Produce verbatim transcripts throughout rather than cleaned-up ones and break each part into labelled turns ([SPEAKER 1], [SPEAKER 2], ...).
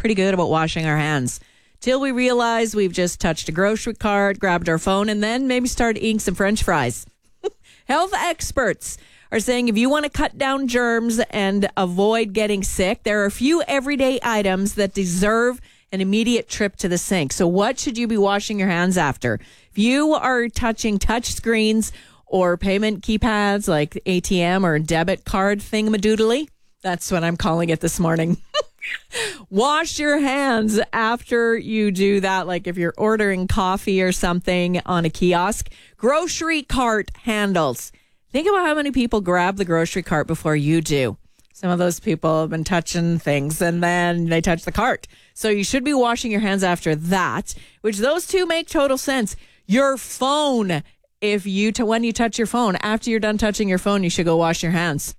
[SPEAKER 1] pretty good about washing our hands. Till we realize we've just touched a grocery cart, grabbed our phone, and then maybe started eating some French fries. Health experts are saying if you want to cut down germs and avoid getting sick, there are a few everyday items that deserve an immediate trip to the sink. So what should you be washing your hands after? If you are touching touch screens or payment keypads like A T M or debit card thingamadoodly, that's what I'm calling it this morning. Wash your hands after you do that. Like if you're ordering coffee or something on a kiosk. Grocery cart handles. Think about how many people grab the grocery cart before you do. Some of those people have been touching things and then they touch the cart. So you should be washing your hands after that, which those two make total sense. Your phone, if you t- when you touch your phone, after you're done touching your phone, you should go wash your hands.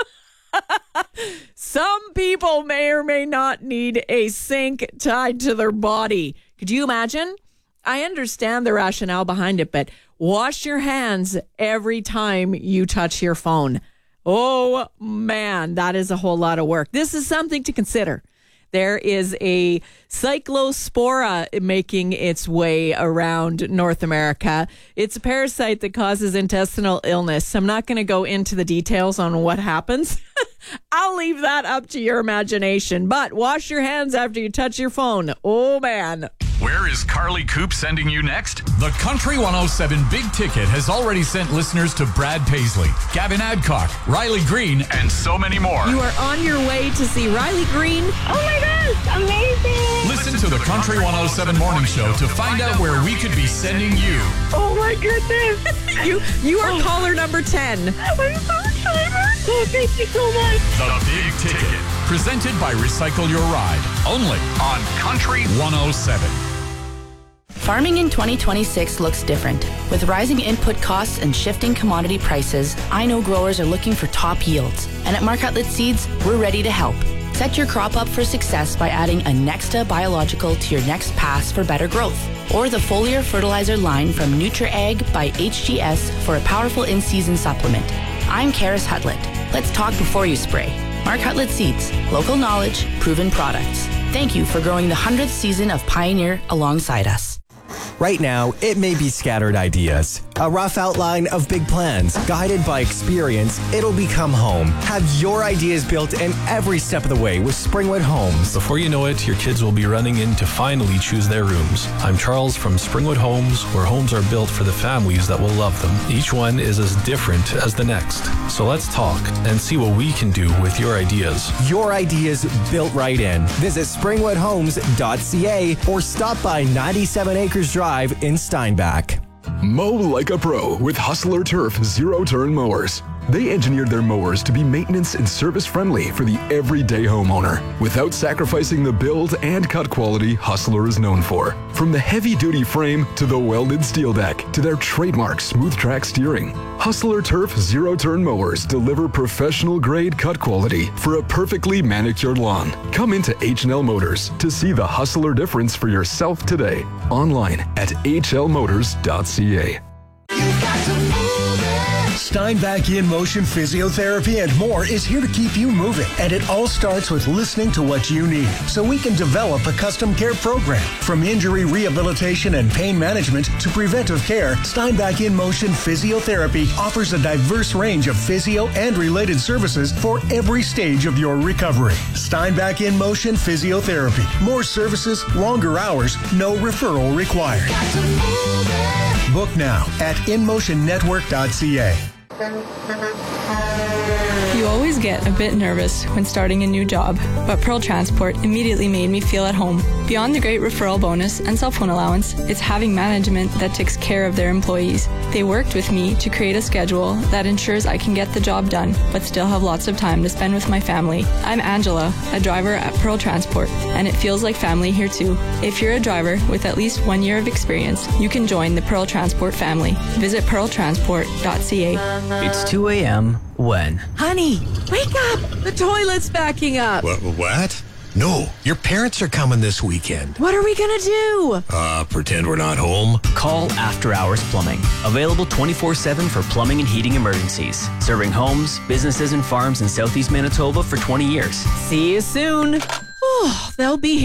[SPEAKER 1] Some people may or may not need a sink tied to their body. Could you imagine? I understand the rationale behind it, but wash your hands every time you touch your phone. Oh, man, that is a whole lot of work. This is something to consider. There is a cyclospora making its way around North America. It's a parasite that causes intestinal illness. I'm not going to go into the details on what happens. I'll leave that up to your imagination. But wash your hands after you touch your phone. Oh, man.
[SPEAKER 2] Where is Carly Coop sending you next?
[SPEAKER 3] The Country one oh seven Big Ticket has already sent listeners to Brad Paisley, Gavin Adcock, Riley Green,
[SPEAKER 2] and so many more.
[SPEAKER 1] You are on your way to see Riley Green.
[SPEAKER 4] Oh my gosh, amazing.
[SPEAKER 3] Listen to the Country one oh seven Morning Show to find out where we could be sending you.
[SPEAKER 4] Oh my goodness.
[SPEAKER 1] you you are caller number ten.
[SPEAKER 4] I'm so excited. Oh, thank you so much.
[SPEAKER 3] The Big Ticket, presented by Recycle Your Ride, only
[SPEAKER 2] on Country
[SPEAKER 3] one oh seven.
[SPEAKER 5] Farming in twenty twenty-six looks different. With rising input costs and shifting commodity prices, I know growers are looking for top yields. And at Mark Cutlet Seeds, we're ready to help. Set your crop up for success by adding a Nexta biological to your next pass for better growth. Or the foliar fertilizer line from NutriAg by H G S for a powerful in-season supplement. I'm Karis Hutlett. Let's talk before you spray. Mark Cutlet Seeds. Local knowledge, proven products. Thank you for growing the hundredth season of Pioneer alongside us.
[SPEAKER 6] Right now, it may be scattered ideas, a rough outline of big plans. Guided by experience, it'll become home. Have your ideas built in every step of the way with Springwood Homes.
[SPEAKER 7] Before you know it, your kids will be running in to finally choose their rooms. I'm Charles from Springwood Homes, where homes are built for the families that will love them. Each one is as different as the next. So let's talk and see what we can do with your ideas.
[SPEAKER 6] Your ideas built right in. Visit springwood homes dot c a or stop by ninety-seven Acres Drive in Steinbach.
[SPEAKER 8] Mow like a pro with Hustler Turf zero-turn mowers. They engineered their mowers to be maintenance and service friendly for the everyday homeowner without sacrificing the build and cut quality Hustler is known for. From the heavy-duty frame to the welded steel deck to their trademark smooth track steering, Hustler Turf zero-turn mowers deliver professional-grade cut quality for a perfectly manicured lawn. Come into H and L Motors to see the Hustler difference for yourself today. Online at h l motors dot c a.
[SPEAKER 9] Steinbach In Motion Physiotherapy and more is here to keep you moving. And it all starts with listening to what you need so we can develop a custom care program. From injury rehabilitation and pain management to preventive care, Steinbach In Motion Physiotherapy offers a diverse range of physio and related services for every stage of your recovery. Steinbach In Motion Physiotherapy. More services, longer hours, no referral required. Book now at in motion network dot c a.
[SPEAKER 10] You always get a bit nervous when starting a new job, but Pearl Transport immediately made me feel at home. Beyond the great referral bonus and cell phone allowance, it's having management that takes care of their employees. They worked with me to create a schedule that ensures I can get the job done, but still have lots of time to spend with my family. I'm Angela, a driver at Pearl Transport, and it feels like family here too. If you're a driver with at least one year of experience, you can join the Pearl Transport family. Visit pearl transport dot c a.
[SPEAKER 11] It's two a.m. when?
[SPEAKER 1] Honey, wake up! The toilet's backing up.
[SPEAKER 12] What? What? No, your parents are coming this weekend.
[SPEAKER 1] What are we gonna do?
[SPEAKER 12] Uh, pretend we're not home.
[SPEAKER 11] Call After Hours Plumbing. Available twenty-four seven for plumbing and heating emergencies. Serving homes, businesses, and farms in Southeast Manitoba for twenty years.
[SPEAKER 1] See you soon. Oh, they'll be here.